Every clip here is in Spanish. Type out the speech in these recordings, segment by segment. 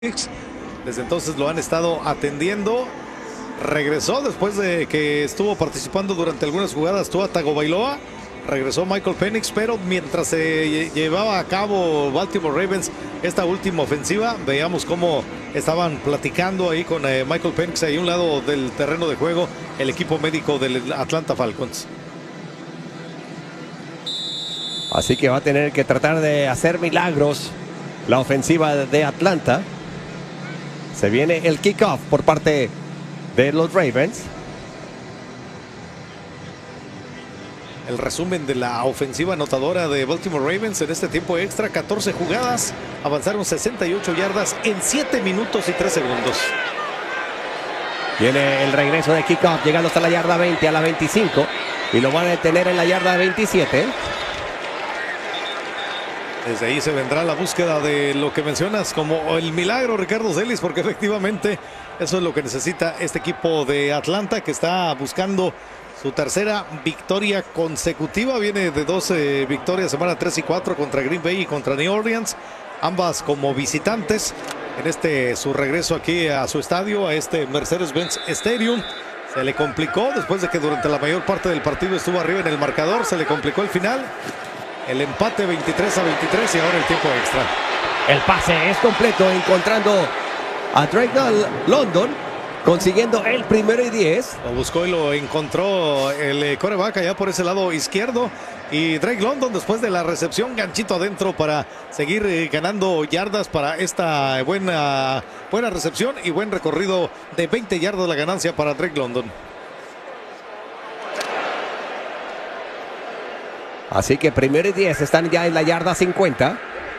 Desde entonces lo han estado atendiendo. Regresó después de que estuvo participando durante algunas jugadas Tua Tagovailoa. Regresó Michael Penix, pero mientras se llevaba a cabo Baltimore Ravens esta última ofensiva, veíamos cómo estaban platicando ahí con Michael Penix ahí a un lado del terreno de juego el equipo médico del Atlanta Falcons. Así que va a tener que tratar de hacer milagros la ofensiva de Atlanta. Se viene el kickoff por parte de los Ravens. El resumen de la ofensiva anotadora de Baltimore Ravens en este tiempo extra: 14 jugadas, avanzaron 68 yardas en 7 minutos y 3 segundos. Viene el regreso de kickoff, llegando hasta la yarda 20, a la 25, y lo van a detener en la yarda 27. Desde ahí se vendrá la búsqueda de lo que mencionas como el milagro, Ricardo Celis, porque efectivamente eso es lo que necesita este equipo de Atlanta, que está buscando su tercera victoria consecutiva. Viene de 12 victorias, semana 3 y 4 contra Green Bay y contra New Orleans, ambas como visitantes. En su regreso aquí a su estadio, a este Mercedes-Benz Stadium, se le complicó después de que durante la mayor parte del partido estuvo arriba en el marcador. Se le complicó el final. El empate 23-23 y ahora el tiempo extra. El pase es completo, encontrando a Drake London, consiguiendo el 1º y 10. Lo buscó y lo encontró el quarterback allá por ese lado izquierdo. Y Drake London, después de la recepción, ganchito adentro para seguir ganando yardas para esta buena recepción y buen recorrido de 20 yardas la ganancia para Drake London. Así que 1º y 10, están ya en la yarda 50.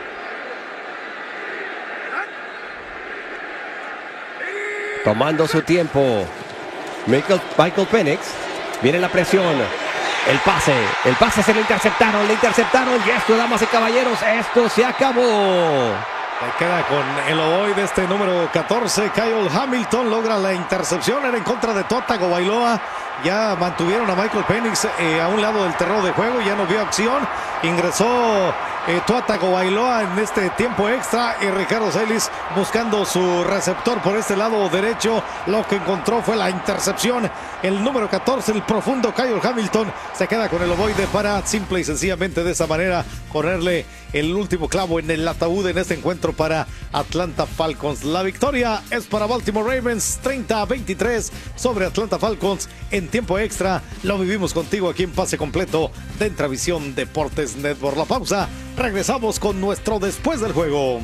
Tomando su tiempo Michael Penix. Viene la presión. El pase se lo interceptaron, y esto, damas y caballeros, esto se acabó. Se queda con el ovoide este número 14, Kyle Hamilton, logra la intercepción, era en contra de Tua Tagovailoa. Ya mantuvieron a Michael Penix a un lado del terreno de juego, ya no vio acción. Ingresó Tua Tagovailoa en este tiempo extra y Ricardo Celis buscando su receptor por este lado derecho. Lo que encontró fue la intercepción. El número 14, el profundo Kyle Hamilton, se queda con el ovoide para simple y sencillamente de esa manera ponerle el último clavo en el ataúd en este encuentro para Atlanta Falcons. La victoria es para Baltimore Ravens, 30-23 sobre Atlanta Falcons en tiempo extra. Lo vivimos contigo aquí en Pase Completo de Intravisión Deportes Network. La pausa, regresamos con nuestro después del juego.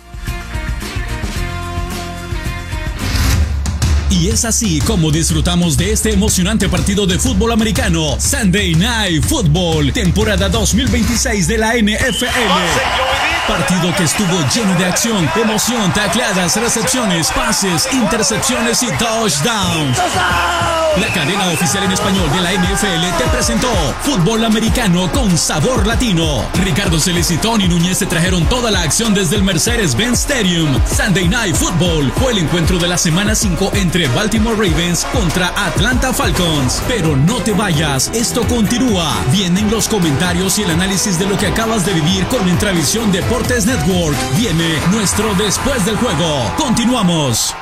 Y es así como disfrutamos de este emocionante partido de fútbol americano, Sunday Night Football, temporada 2026 de la NFL. Partido que estuvo lleno de acción, emoción, tacleadas, recepciones, pases, intercepciones y touchdowns. La cadena oficial en español de la NFL te presentó fútbol americano con sabor latino. Ricardo Celis y Tony Núñez te trajeron toda la acción desde el Mercedes-Benz Stadium. Sunday Night Football fue el encuentro de la semana 5 entre Baltimore Ravens contra Atlanta Falcons. Pero no te vayas, esto continúa. Vienen los comentarios y el análisis de lo que acabas de vivir con Intravisión Deportes Network. Viene nuestro después del juego. Continuamos.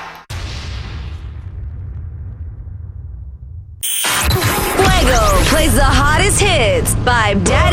Fuego plays the hottest hits by Daddy